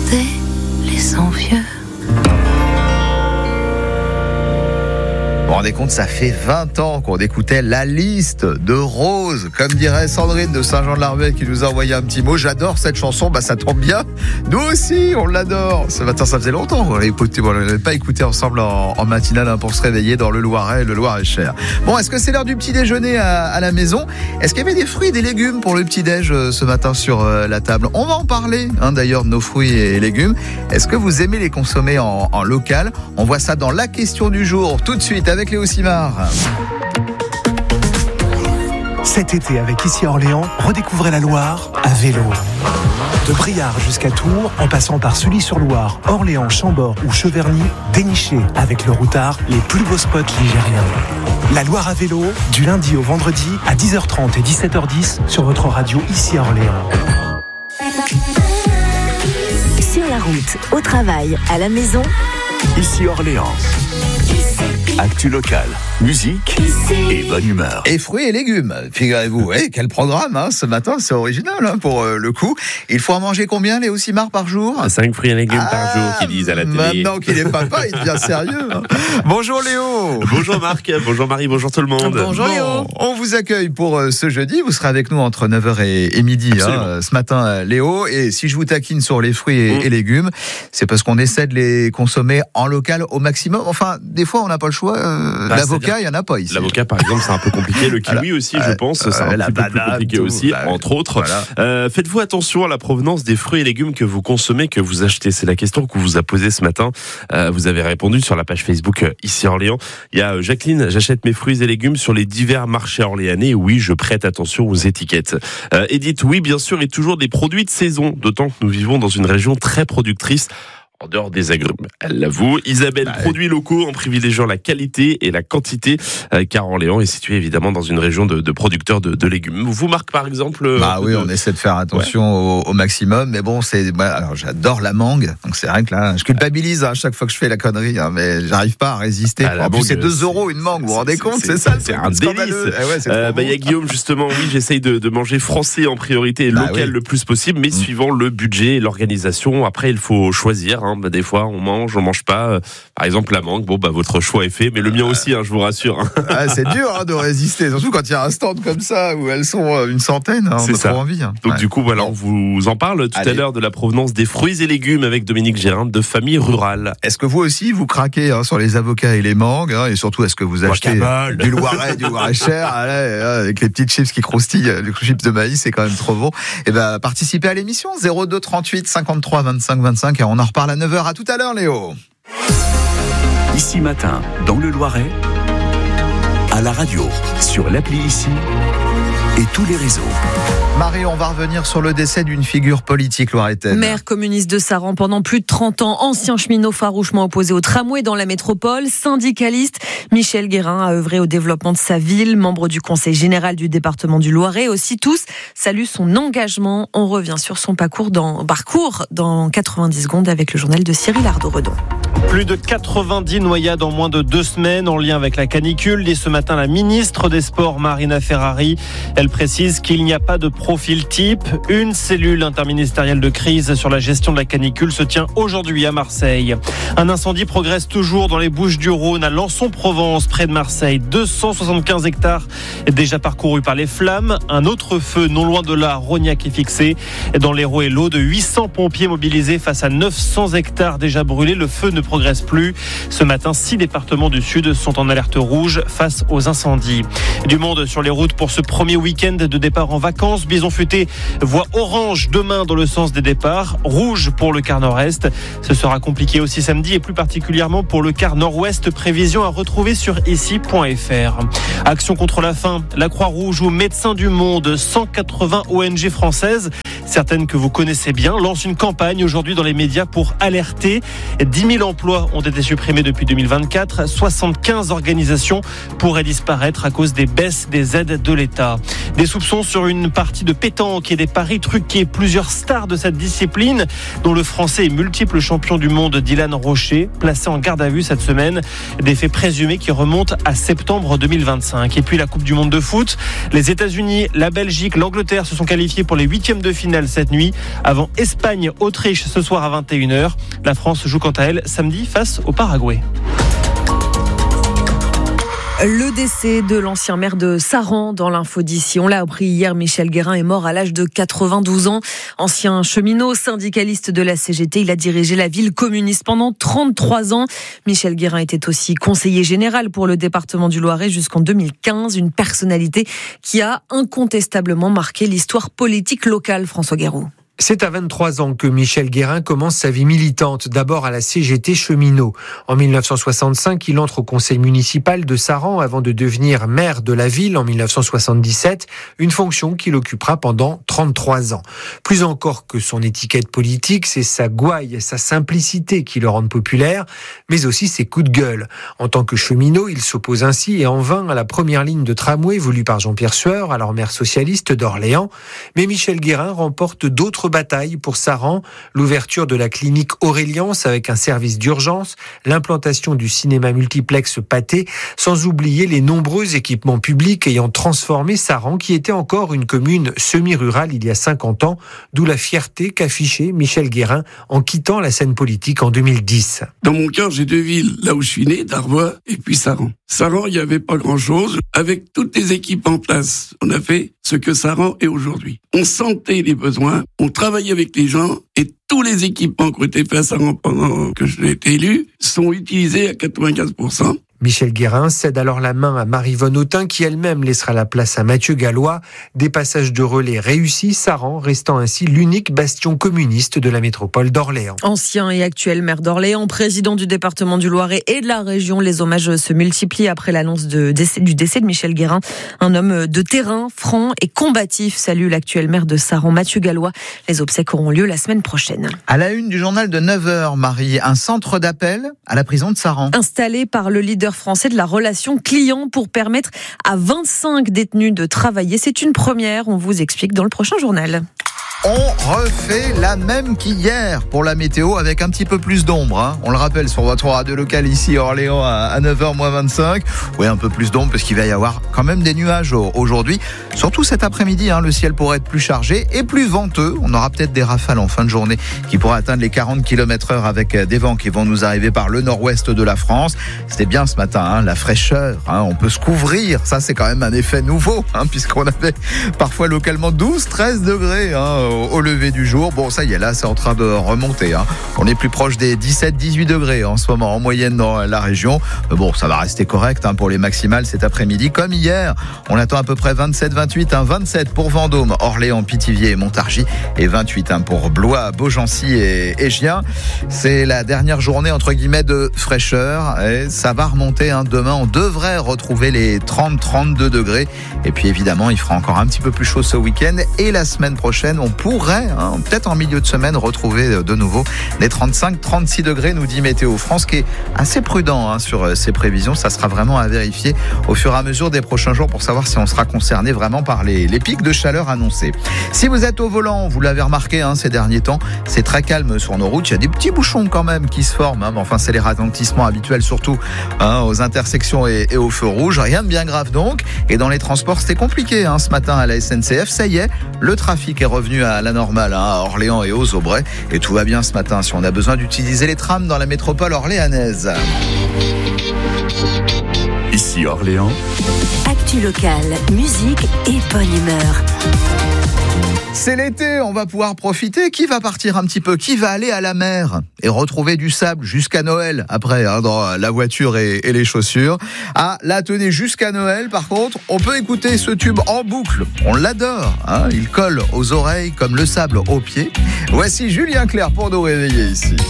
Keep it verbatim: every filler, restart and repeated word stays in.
regarder les envieux. Vous vous rendez compte, ça fait vingt ans qu'on écoutait La Liste de Rose. Comme dirait Sandrine de Saint-Jean-de-Larmet qui nous a envoyé un petit mot. J'adore cette chanson, bah ça tombe bien. Nous aussi, on l'adore. Ce matin, ça faisait longtemps qu'on ne l'avait pas écouté ensemble en, en matinale hein, pour se réveiller dans le Loiret, le Loir-et-Cher. Bon, est-ce que c'est l'heure du petit déjeuner à, à la maison ? Est-ce qu'il y avait des fruits et des légumes pour le petit déj euh, ce matin sur euh, la table ? On va en parler hein, d'ailleurs de nos fruits et légumes. Est-ce que vous aimez les consommer en, en local ? On voit ça dans la question du jour tout de suite avec Léo Simard. Cet été, avec Ici à Orléans, redécouvrez la Loire à vélo. De Briare jusqu'à Tours, en passant par Sully-sur-Loire, Orléans, Chambord ou Cheverny, dénichez avec le routard les plus beaux spots ligériens. La Loire à vélo, du lundi au vendredi à dix heures trente et dix-sept heures dix sur votre radio Ici à Orléans. Sur la route, au travail, à la maison, Ici Orléans. Actu locale, musique et bonne humeur. Et fruits et légumes, figurez-vous. Hey, quel programme hein, ce matin, c'est original hein, pour euh, le coup. Il faut en manger combien, Léo Simard, par jour ? cinq fruits et légumes ah, par jour, qu'ils disent à la télé. Maintenant qu'il est papa, il devient sérieux. Hein. Bonjour Léo. Bonjour Marc, bonjour Marie, bonjour tout le monde. Bonjour bon, Léo. On vous accueille pour euh, ce jeudi. Vous serez avec nous entre neuf heures et, et midi hein, ce matin, euh, Léo. Et si je vous taquine sur les fruits et, mmh. et légumes, c'est parce qu'on essaie de les consommer en local au maximum. Enfin, des fois, on n'a pas le choix. Euh, bah, l'avocat, il n'y en a pas ici. L'avocat, par exemple, c'est un peu compliqué. Le kiwi aussi, je pense, c'est un petit peu plus compliqué aussi, bah, entre autres. Voilà. Euh, faites-vous attention à la provenance des fruits et légumes que vous consommez, que vous achetez. C'est la question qu'on vous a posée ce matin. Euh, vous avez répondu sur la page Facebook euh, Ici Orléans. Il y a euh, Jacqueline, j'achète mes fruits et légumes sur les divers marchés orléanais. Oui, je prête attention aux étiquettes. Euh, Edith, oui, bien sûr, et toujours des produits de saison. D'autant que nous vivons dans une région très productrice. En dehors des agrumes, elle l'avoue. Isabelle, bah, produits locaux en privilégiant la qualité et la quantité, euh, car Orléans est situé évidemment dans une région de, de producteurs de, de légumes. Vous, Marc, par exemple Bah oui, de... on essaie de faire attention ouais. au, au maximum, mais bon, c'est. Bah, alors, j'adore la mangue, donc c'est vrai que là, je culpabilise à hein, chaque fois que je fais la connerie, hein, mais j'arrive pas à résister. Ah, en plus, c'est deux euros une mangue, vous vous rendez compte, c'est, c'est ça, c'est un délice. Eh ouais, c'est euh, bah, il y a Guillaume, justement, oui, j'essaye de, de manger français en priorité et bah, local oui. le plus possible, mais mmh. suivant le budget et l'organisation. Après, il faut choisir. Hein, bah, des fois, on mange, on mange pas. Par exemple, la mangue, bon, bah, votre choix est fait, mais le mien aussi, hein, je vous rassure. Ah, c'est dur hein, de résister, surtout quand il y a un stand comme ça où elles sont une centaine, hein, on a trop envie. Hein. Donc, ouais. du coup, voilà, on vous en parle tout Allez. à l'heure de la provenance des fruits et légumes avec Dominique Gérin de Famille Rurale. Est-ce que vous aussi, vous craquez hein, sur les avocats et les mangues hein, et surtout, est-ce que vous achetez Guacamole. du Loiret, du Loiret-Cher avec les petites chips qui croustillent, les chips de maïs, c'est quand même trop bon. Et ben, participez à l'émission zéro deux trente-huit cinquante-trois vingt-cinq vingt-cinq et on en reparle à neuf heures. À tout à l'heure, Léo. Ici matin, dans le Loiret, à la radio, sur l'appli Ici et tous les réseaux. Marie, on va revenir sur le décès d'une figure politique loiretaine. Maire communiste de Saran pendant plus de trente ans, ancien cheminot farouchement opposé au tramway dans la métropole, syndicaliste, Michel Guérin a œuvré au développement de sa ville, membre du conseil général du département du Loiret. Aussi tous saluent son engagement. On revient sur son parcours dans, parcours dans quatre-vingt-dix secondes avec le journal de Cyril Ardo-Redon. Plus de quatre-vingt-dix noyades en moins de deux semaines en lien avec la canicule, dit ce matin la ministre des Sports Marina Ferrari. Elle précise qu'il n'y a pas de profil type. Une cellule interministérielle de crise sur la gestion de la canicule se tient aujourd'hui à Marseille. Un incendie progresse toujours dans les Bouches-du-Rhône à Lançon-Provence, près de Marseille. deux cent soixante-quinze hectares déjà parcourus par les flammes. Un autre feu non loin de là, Rognac est fixé. Dans l'Hérault et l'Aude, huit cents pompiers mobilisés face à neuf cents hectares déjà brûlés. Le feu ne progresse plus. Ce matin, six départements du Sud sont en alerte rouge face aux incendies. Du monde sur les routes pour ce premier week-end de départ en vacances. Bison Futé voit orange demain dans le sens des départs, rouge pour le quart nord-est. Ce sera compliqué aussi samedi et plus particulièrement pour le quart nord-ouest. Prévision à retrouver sur ici point f r. Action contre la faim, la Croix-Rouge ou Médecins du Monde, cent quatre-vingts O N G françaises, certaines que vous connaissez bien, lancent une campagne aujourd'hui dans les médias pour alerter. dix mille emplois ont été supprimés depuis deux mille vingt-quatre. soixante-quinze organisations pourraient disparaître à cause des baisses des aides de l'État. Des soupçons sur une partie de pétanque et des paris truqués. Plusieurs stars de cette discipline, dont le Français et multiple champion du monde Dylan Rocher, placé en garde à vue cette semaine. Des faits présumés qui remontent à septembre deux mille vingt-cinq. Et puis la Coupe du monde de foot. Les États-Unis, la Belgique, l'Angleterre se sont qualifiés pour les huitièmes de finale finale cette nuit avant Espagne-Autriche ce soir à vingt et une heures. La France joue quant à elle samedi face au Paraguay. Le décès de l'ancien maire de Saran dans l'info d'ici. On l'a appris hier, Michel Guérin est mort à l'âge de quatre-vingt-douze ans. Ancien cheminot, syndicaliste de la C G T, il a dirigé la ville communiste pendant trente-trois ans. Michel Guérin était aussi conseiller général pour le département du Loiret jusqu'en deux mille quinze. Une personnalité qui a incontestablement marqué l'histoire politique locale, François Guéraud. C'est à vingt-trois ans que Michel Guérin commence sa vie militante, d'abord à la C G T cheminot. En mille neuf cent soixante-cinq, il entre au conseil municipal de Saran avant de devenir maire de la ville en mille neuf cent soixante-dix-sept, une fonction qu'il occupera pendant trente-trois ans. Plus encore que son étiquette politique, c'est sa gouaille, sa simplicité qui le rendent populaire, mais aussi ses coups de gueule. En tant que cheminot, il s'oppose ainsi et en vain à la première ligne de tramway voulue par Jean-Pierre Sueur, alors maire socialiste d'Orléans. Mais Michel Guérin remporte d'autres bataille pour Saran, l'ouverture de la clinique Aureliance avec un service d'urgence, l'implantation du cinéma multiplex Pathé, sans oublier les nombreux équipements publics ayant transformé Saran, qui était encore une commune semi-rurale il y a cinquante ans, d'où la fierté qu'affichait Michel Guérin en quittant la scène politique en deux mille dix. Dans mon cœur, j'ai deux villes, là où je suis né, Darvois et puis Saran. Saran, il n'y avait pas grand-chose. Avec toutes les équipes en place, on a fait ce que Saran est aujourd'hui. On sentait les besoins, on travaillait avec les gens et tous les équipements qui ont été faits à Saran pendant que j'ai été élu sont utilisés à quatre-vingt-quinze pour cent. Michel Guérin cède alors la main à Maryvonne Autain qui elle-même laissera la place à Mathieu Gallois. Des passages de relais réussis, Saran restant ainsi l'unique bastion communiste de la métropole d'Orléans. Ancien et actuel maire d'Orléans, président du département du Loiret et de la région, les hommages se multiplient après l'annonce de décès, du décès de Michel Guérin. Un homme de terrain, franc et combatif, salue l'actuel maire de Saran, Mathieu Gallois. Les obsèques auront lieu la semaine prochaine. À la une du journal de neuf heures, Marie, un centre d'appel à la prison de Saran. Installé par le leader français de la relation client pour permettre à vingt-cinq détenus de travailler. C'est une première, on vous explique dans le prochain journal. On refait la même qu'hier pour la météo avec un petit peu plus d'ombre. Hein. On le rappelle sur votre radio locale ici à Orléans à neuf heures moins vingt-cinq. Oui, un peu plus d'ombre parce qu'il va y avoir quand même des nuages aujourd'hui. Surtout cet après-midi, hein, le ciel pourrait être plus chargé et plus venteux. On aura peut-être des rafales en fin de journée qui pourraient atteindre les quarante kilomètres heure avec des vents qui vont nous arriver par le nord-ouest de la France. C'était bien ce matin, hein, la fraîcheur. Hein, on peut se couvrir. Ça, c'est quand même un effet nouveau hein, puisqu'on avait parfois localement douze, treize degrés hein, au lever du jour. Bon, ça y est, là, c'est en train de remonter. Hein. On est plus proche des dix-sept, dix-huit degrés en ce moment, en moyenne dans la région. Mais bon, ça va rester correct hein, pour les maximales cet après-midi. Comme hier, on attend à peu près vingt-sept, vingt-huit, hein, vingt-sept pour Vendôme, Orléans, Pithiviers et Montargis, et vingt-huit hein, pour Blois, Beaugency et, et Gien. C'est la dernière journée, entre guillemets, de fraîcheur. Et ça va remonter hein. Demain, on devrait retrouver les trente, trente-deux degrés. Et puis, évidemment, il fera encore un petit peu plus chaud ce week-end. Et la semaine prochaine, on pourrait, hein, peut-être en milieu de semaine, retrouver de nouveau les trente-cinq, trente-six degrés, nous dit Météo France, qui est assez prudent hein, sur ces prévisions. Ça sera vraiment à vérifier au fur et à mesure des prochains jours pour savoir si on sera concerné vraiment par les, les pics de chaleur annoncés. Si vous êtes au volant, vous l'avez remarqué hein, ces derniers temps, c'est très calme sur nos routes. Il y a des petits bouchons quand même qui se forment. Hein, mais enfin, c'est les ralentissements habituels, surtout hein, aux intersections et, et aux feux rouges. Rien de bien grave donc. Et dans les transports, c'était compliqué hein, ce matin à la S N C F. Ça y est, le trafic est revenu à la normale hein, à Orléans et aux Aubrais. Et tout va bien ce matin si on a besoin d'utiliser les trams dans la métropole orléanaise. Ici Orléans. Actu locale, musique et bonne humeur. C'est l'été, on va pouvoir profiter. Qui va partir un petit peu? Qui va aller à la mer et retrouver du sable jusqu'à Noël après hein, dans la voiture et, et les chaussures? Ah, là, tenez, jusqu'à Noël, par contre, on peut écouter ce tube en boucle. On l'adore, hein, il colle aux oreilles comme le sable aux pieds. Voici Julien Clerc pour nous réveiller ici.